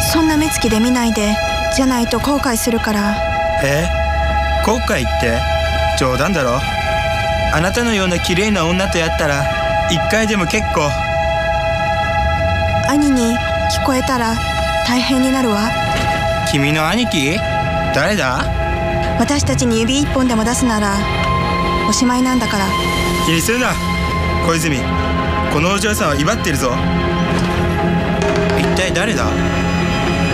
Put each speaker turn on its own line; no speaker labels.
そんな目つきで見ないで、じゃないと後悔するから。
後悔って冗談だろ。あなたのような綺麗な女とやったら1回でも結構。
兄に聞こえたら大変になるわ。
君の兄貴？誰だ？
私たちに指一本でも出すならおしまいなんだから。
気にするな小泉、このお嬢さんは威張ってるぞ。一体誰だ？